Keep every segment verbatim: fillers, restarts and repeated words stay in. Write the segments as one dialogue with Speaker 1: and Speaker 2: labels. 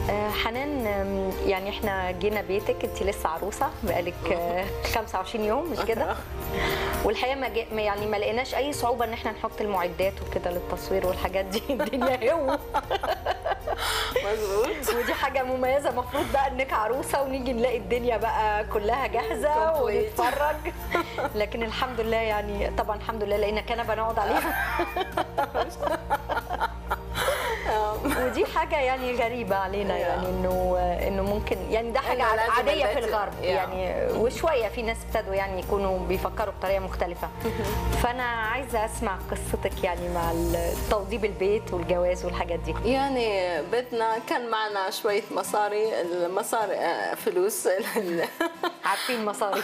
Speaker 1: آه، حنان، آم، يعني احنا جينا بيتك، انت لسه عروسه بقالك آه، خمسة وعشرين يوم مش كده؟ والحقيقه ما جا- ما- يعني ما لقيناش اي صعوبه ان احنا نحط المعدات وكده للتصوير والحاجات دي. الدنيا هو
Speaker 2: مظبوط.
Speaker 1: ودي حاجه مميزه، المفروض بقى انك عروسه ونيجي نلاقي الدنيا بقى كلها جاهزه
Speaker 2: Complete.
Speaker 1: ونتفرج. لكن الحمد لله، يعني طبعا الحمد لله لقينا كنبه نقعد عليها. ودي حاجه يعني غريبه علينا، يعني انه انه ممكن، يعني ده حاجه
Speaker 2: إنه لازم
Speaker 1: عاديه في
Speaker 2: البيت-
Speaker 1: الغرب
Speaker 2: yeah.
Speaker 1: يعني، وشويه في ناس ابتدوا يعني يكونوا بيفكروا بطريقه مختلفه. فانا عايزه اسمع قصتك يعني مع توضيب البيت والجواز والحاجات دي.
Speaker 2: يعني بيتنا كان معنا شوية مصاري، المصاري آه، فلوس ال-
Speaker 1: عارفين مصاري.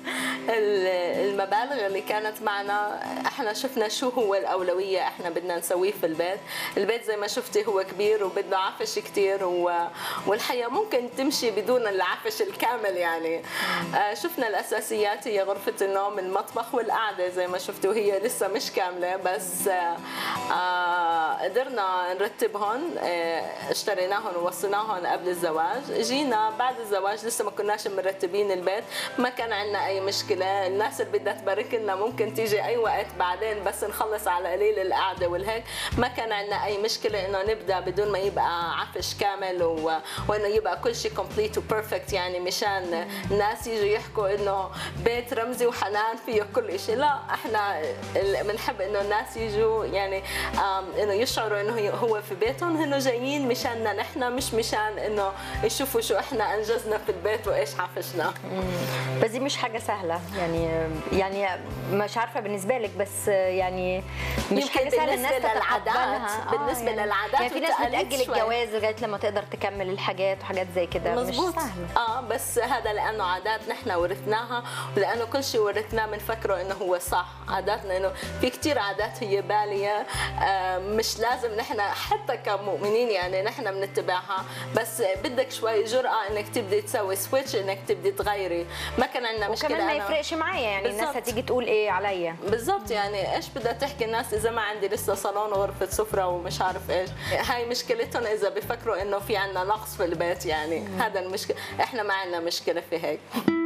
Speaker 2: ال- المبالغ اللي كانت معنا، احنا شفنا شو هو الأولوية احنا بدنا نسويه في البيت. البيت زي ما شفتي هو كبير وبده عفش كتير، و... والحقيقة ممكن تمشي بدون العفش الكامل يعني. آه، شفنا الأساسيات هي غرفة النوم، المطبخ والقعدة زي ما شفتي، وهي لسه مش كاملة، بس آه، آه، قدرنا نرتبهم. آه، اشتريناهم ووصيناهم قبل الزواج. جينا بعد الزواج لسه ما كناش مرتبين البيت، ما كان عندنا أي مشكلة. الناس اللي بدها تبارك لنا ممكن تيجي أي وقت بعدين، بس نخلص على قليل القعدة والهيك. ما كان عندنا أي مشكلة إنه نبدأ بدون ما يبقى عفش كامل، و... وإنه يبقى كل شيء كومبليت وبيرفكت، يعني مشان الناس يجوا يحكوا إنه بيت رمزي وحنان فيه كل شيء. لا، إحنا بنحب إنه الناس يجوا يعني إنه يشعروا إنه هو في بيتهم، هن جايين مشاننا نحن، مش مشان إنه يشوفوا شو إحنا أنجزنا في البيت وإيش عفشنا.
Speaker 1: بس دي مش حاجة سهلة يعني، يعني مش عارفة بالنسبة لك، بس يعني مش حاجة سهلة الناس تتقبلها.
Speaker 2: آه بالنسبة
Speaker 1: يعني
Speaker 2: للعادات
Speaker 1: يعني في ناس بتأجل الجواز لغاية لما تقدر تكمل الحاجات وحاجات زي كده.
Speaker 2: مظبوط.
Speaker 1: مش سهلة.
Speaker 2: اه بس هذا لأنه عادات نحن ورثناها، ولأنه كل شيء ورثناه بنفكره إنه هو صح. عاداتنا إنه في كثير عادات هي بالية، آه مش لازم نحن حتى كمؤمنين يعني نحن بنتبعها، بس بدك شوي جرأة إنك تبدي تسوي سويتش، إنك تبدي تغيري. ما كان عندنا مشكلة.
Speaker 1: وكمان ما يفرقش معايا يعني بالزبط. الناس هتيجي تقول ايه عليا
Speaker 2: بالضبط، يعني ايش بدها تحكي الناس اذا ما عندي لسه صالون وغرفه سفره ومش عارف ايش. هاي مشكلتهم اذا بفكروا انه في عندنا نقص في البيت يعني. مم. هذا المشكله، احنا ما عندنا مشكله في هيك.